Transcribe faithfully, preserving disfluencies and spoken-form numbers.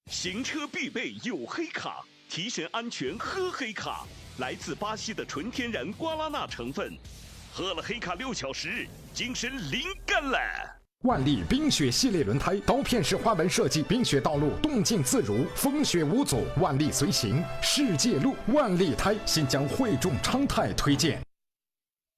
行车必备有黑卡，提神安全喝黑卡。来自巴西的纯天然瓜拉纳成分，喝了黑卡六小时，精神灵感了。 万利冰雪系列轮胎，刀片式花纹设计，冰雪道路动静自如，风雪无阻，万利随行，世界路。万利胎，新疆汇众昌泰推荐。